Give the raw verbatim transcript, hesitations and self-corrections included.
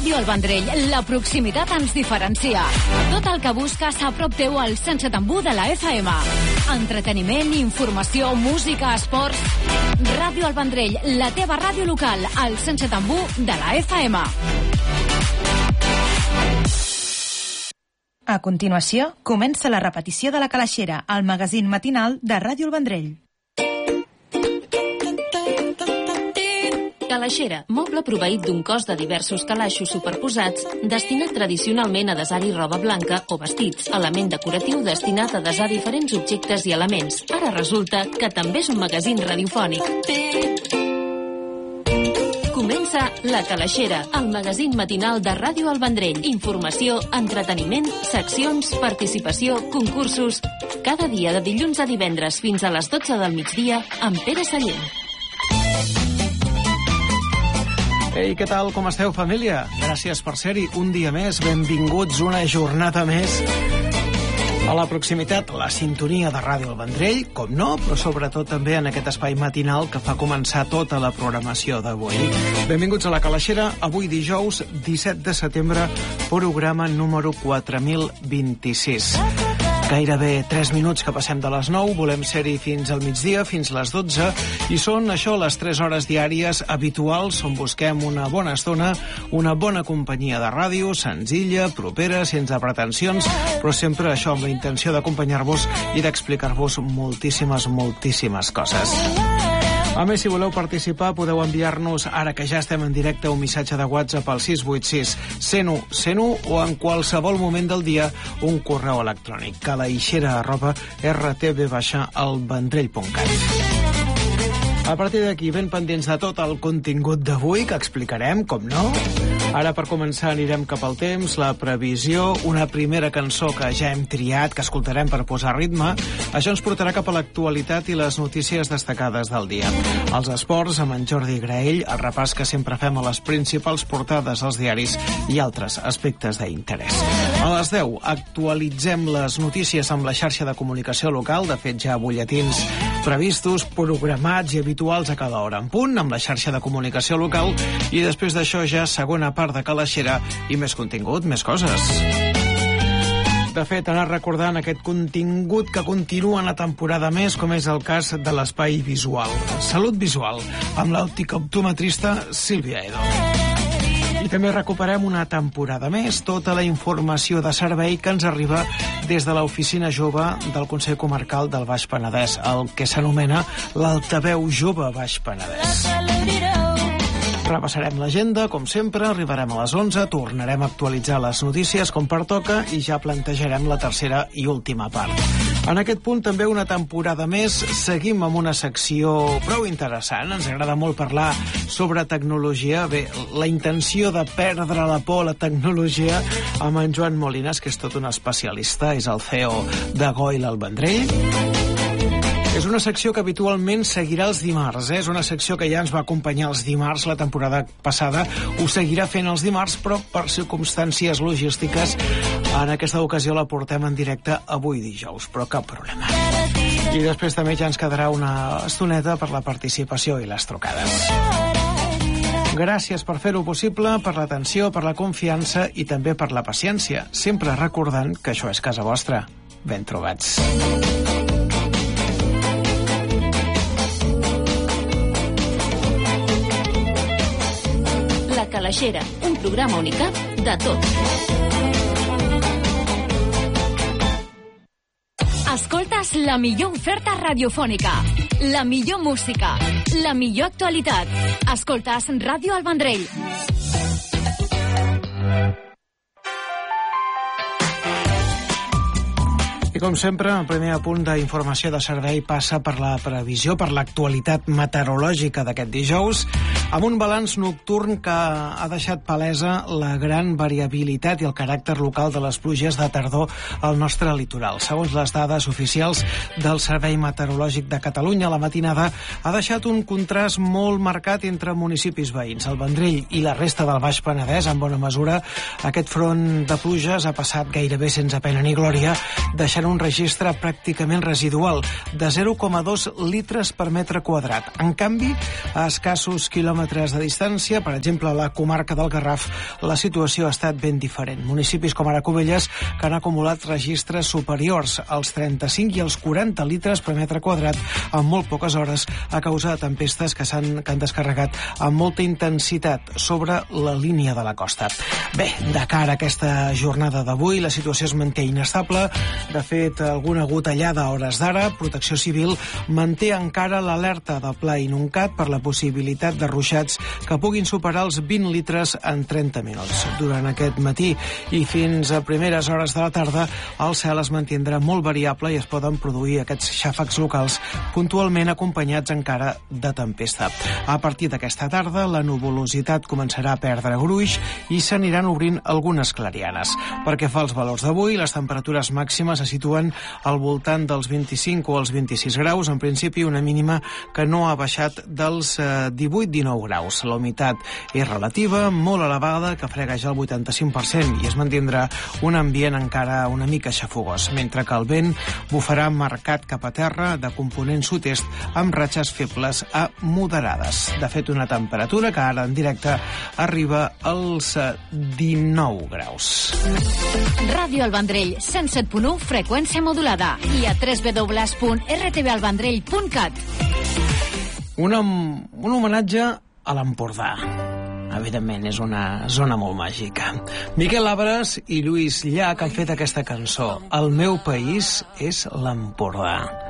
Ràdio El Vendrell, la proximitat ens diferencia. Tot el que busques a prop teu al cent set coma u de la F M. Entreteniment, informació, música, esports... Ràdio El Vendrell, la teva ràdio local, al cent set coma u de la F M. A continuació, comença la repetició de La Calaixera, el magazín matinal de Ràdio El Vendrell. Calaixera, moble proveït d'un cos de diversos calaixos superposats, destinat tradicionalment a desar-hi roba blanca o vestits, element decoratiu destinat a desar diferents objectes i elements. Ara resulta que també és un magazín radiofònic. Comença La Calaixera, el magazín matinal de Ràdio El Vendrell. Informació, entreteniment, seccions, participació, concursos... Cada dia de dilluns a divendres fins a les dotze del migdia amb Pere Sallent. Ei, què tal? Com esteu, família? Gràcies per ser-hi un dia més. Benvinguts una jornada més a la proximitat, la sintonia de Ràdio El Vendrell, com no, però sobretot també en aquest espai matinal que fa començar tota la programació d'avui. Benvinguts a La Calaixera, avui dijous disset de setembre, programa número quatre mil vint-i-sis. Gairebé tres minuts que passem de les nou, volem ser-hi fins al migdia, fins les dotze, i són això les tres hores diàries habituals on busquem una bona estona, una bona companyia de ràdio, senzilla, propera, sense pretensions, però sempre això amb la intenció d'acompanyar-vos i d'explicar-vos moltíssimes, moltíssimes coses. A més, si voleu participar, podeu enviar-nos, ara que ja estem en directe, un missatge de WhatsApp al sis vuit sis, cent u, cent u o en qualsevol moment del dia un correu electrònic, calaixera arroba r t v el vendrell punt cat. A partir d'aquí, ben pendents de tot el contingut d'avui, que explicarem, com no. Ara, per començar, anirem cap al temps, la previsió, una primera cançó que ja hem triat, que escoltarem per posar ritme. Això ens portarà cap a l'actualitat i les notícies destacades del dia. Els esports, amb en Jordi Graell, el repàs que sempre fem a les principals portades als diaris i altres aspectes d'interès. A les deu, actualitzem les notícies amb la xarxa de comunicació local, de fet ja butlletins previstos, programats i habituals a cada hora en punt, amb la xarxa de comunicació local, i després d'això ja segona part de Calaixera i més contingut, més coses. De fet, anar recordant aquest contingut que continua en la temporada més, com és el cas de l'espai visual. Salut visual, amb l'òptica optometrista Sílvia Edo. I també recuperem una temporada més tota la informació de servei que ens arriba des de l'Oficina Jove del Consell Comarcal del Baix Penedès, el que s'anomena l'Altaveu Jove Baix Penedès. Repassarem l'agenda, com sempre, arribarem a les onze, tornarem a actualitzar les notícies com pertoca i ja plantejarem la tercera i última part. En aquest punt també una temporada més, seguim amb una secció prou interessant, ens agrada molt parlar sobre tecnologia. Bé, la intenció de perdre la por a la tecnologia amb en Joan Molinas, que és tot un especialista, és el C E O de Goil El Vendrell. És una secció que habitualment seguirà els dimarts, eh? És una secció que ja ens va acompanyar els dimarts la temporada passada, ho seguirà fent els dimarts, però per circumstàncies logístiques en aquesta ocasió la portem en directe avui dijous, però cap problema. I després també ja ens quedarà una estoneta per la participació i les trucades. Gràcies per fer-ho possible, per l'atenció, per la confiança i també per la paciència, sempre recordant que això és casa vostra. Ben trobats. La Calaixera, un programa unicat de tot. Escoltes la millor oferta radiofònica, la millor música, la millor actualitat. Escoltes Ràdio El Vendrell. I com sempre, el primer apunt d'informació de servei passa per la previsió, per l'actualitat meteorològica d'aquest dijous, amb un balanç nocturn que ha deixat palesa la gran variabilitat i el caràcter local de les pluges de tardor al nostre litoral. Segons les dades oficials del Servei Meteorològic de Catalunya, la matinada ha deixat un contrast molt marcat entre municipis veïns. El Vendrell i la resta del Baix Penedès, en bona mesura, aquest front de pluges ha passat gairebé sense pena ni glòria, deixant un registre pràcticament residual de zero coma dos litres per metre quadrat. En canvi, a escassos quilòmetres quilòmetres de distància, per exemple, a la comarca del Garraf, la situació ha estat ben diferent. Municipis com ara Cubelles, que han acumulat registres superiors als trenta-cinc i als quaranta litres per metre quadrat en molt poques hores a causa de tempestes que s'han que han descarregat amb molta intensitat sobre la línia de la costa. Bé, de cara a aquesta jornada d'avui, la situació es manté inestable. De fet, alguna gotellada a hores d'ara. Protecció Civil manté encara l'alerta de pla inuncat per la possibilitat de ruixats que puguin superar els vint litres en trenta minuts. Durant aquest matí i fins a primeres hores de la tarda, el cel es mantindrà molt variable i es poden produir aquests xàfecs locals puntualment acompanyats encara de tempesta. A partir d'aquesta tarda, la nuvolositat començarà a perdre gruix i s'aniran obrint algunes clarianes. Perquè fa els valors d'avui, les temperatures màximes se situen al voltant dels vint-i-cinc o els vint-i-sis graus, en principi una mínima que no ha baixat dels eh, divuit dinou graus. La humitat és relativa, molt elevada, que frega ja el vuitanta-cinc per cent i es mantindrà un ambient encara una mica xafogós, mentre que el vent bufarà marcat cap a terra de component sud-est amb ratxes febles a moderades. De fet, una temperatura que ara en directe arriba als dinou graus. Ràdio El Vendrell, cent set punt u, freqüència modulada, i a w w w punt r t v el vendrell punt cat. Un, un homenatge a l'Empordà. Evidentment, és una zona molt màgica. Miquel Àvares i Lluís Llach han fet aquesta cançó. El meu país és l'Empordà.